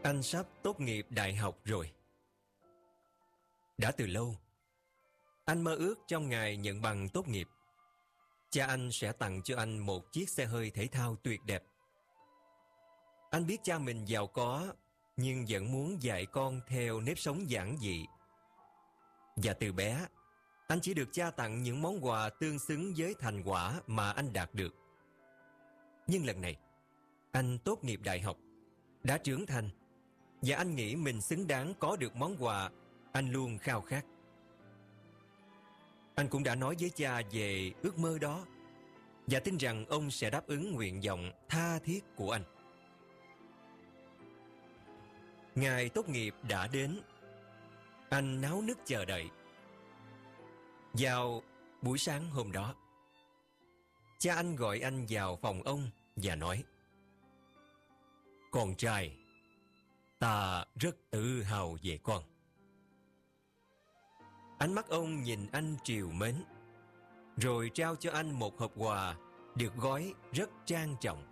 Anh sắp tốt nghiệp đại học rồi. Đã từ lâu, anh mơ ước trong ngày nhận bằng tốt nghiệp, cha anh sẽ tặng cho anh một chiếc xe hơi thể thao tuyệt đẹp. Anh biết cha mình giàu có, nhưng vẫn muốn dạy con theo nếp sống giản dị. Và từ bé, anh chỉ được cha tặng những món quà tương xứng với thành quả mà anh đạt được. Nhưng lần này, anh tốt nghiệp đại học, đã trưởng thành, và anh nghĩ mình xứng đáng có được món quà anh luôn khao khát. Anh cũng đã nói với cha về ước mơ đó, và tin rằng ông sẽ đáp ứng nguyện vọng tha thiết của anh. Ngày tốt nghiệp đã đến. Anh náo nức chờ đợi. Vào buổi sáng hôm đó, cha anh gọi anh vào phòng ông và nói: "Con trai, ta rất tự hào về con." Ánh mắt ông nhìn anh trìu mến, rồi trao cho anh một hộp quà được gói rất trang trọng.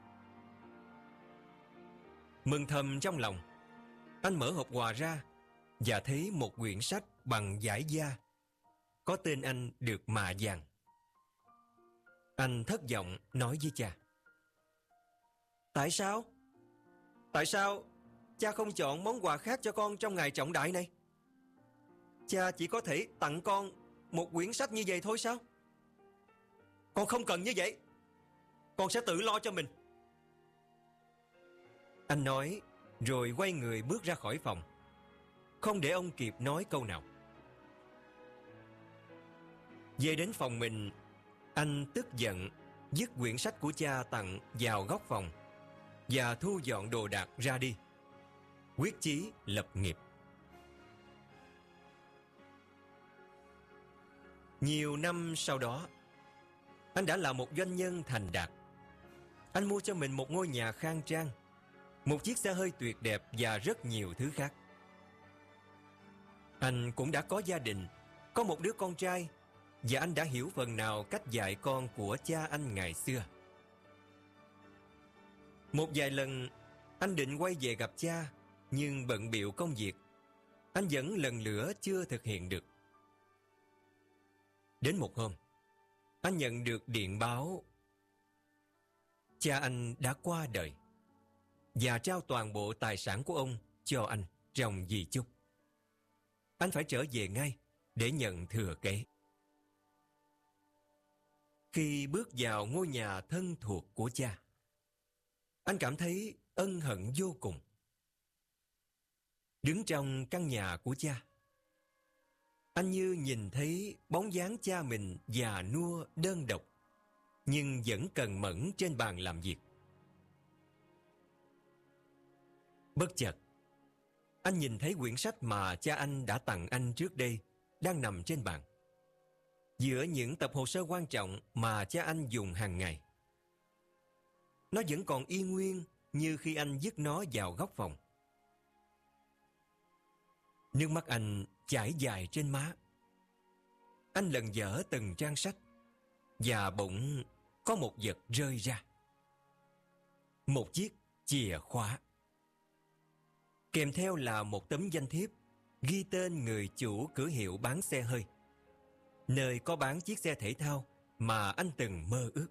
Mừng thầm trong lòng, anh mở hộp quà ra và thấy một quyển sách bằng vải da, có tên anh được mạ vàng. Anh thất vọng nói với cha: Tại sao? Tại sao cha không chọn món quà khác cho con trong ngày trọng đại này? Cha chỉ có thể tặng con một quyển sách như vậy thôi sao? Con không cần như vậy. Con sẽ tự lo cho mình." Anh nói rồi quay người bước ra khỏi phòng, không để ông kịp nói câu nào. Về đến phòng mình, anh tức giận dứt quyển sách của cha tặng vào góc phòng và thu dọn đồ đạc ra đi, quyết chí lập nghiệp. Nhiều năm sau đó, anh đã là một doanh nhân thành đạt. Anh mua cho mình một ngôi nhà khang trang, một chiếc xe hơi tuyệt đẹp và rất nhiều thứ khác. Anh cũng đã có gia đình, có một đứa con trai, và anh đã hiểu phần nào cách dạy con của cha anh ngày xưa. Một vài lần, anh định quay về gặp cha, nhưng bận bịu công việc, anh vẫn lần lữa chưa thực hiện được. Đến một hôm, anh nhận được điện báo cha anh đã qua đời và trao toàn bộ tài sản của ông cho anh trong di chúc. Anh phải trở về ngay để nhận thừa kế. Khi bước vào ngôi nhà thân thuộc của cha, anh cảm thấy ân hận vô cùng. Đứng trong căn nhà của cha, anh như nhìn thấy bóng dáng cha mình già nua đơn độc, nhưng vẫn cần mẫn trên bàn làm việc. Bất chợt, anh nhìn thấy quyển sách mà cha anh đã tặng anh trước đây đang nằm trên bàn, giữa những tập hồ sơ quan trọng mà cha anh dùng hàng ngày. Nó vẫn còn y nguyên như khi anh vứt nó vào góc phòng. Nước mắt anh chảy dài trên má. Anh lần dở từng trang sách, và bỗng có một vật rơi ra. Một chiếc chìa khóa. Kèm theo là một tấm danh thiếp ghi tên người chủ cửa hiệu bán xe hơi, nơi có bán chiếc xe thể thao mà anh từng mơ ước.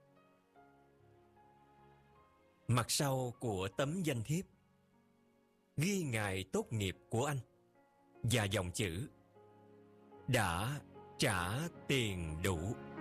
Mặt sau của tấm danh thiếp ghi ngày tốt nghiệp của anh và dòng chữ: "Đã trả tiền đủ."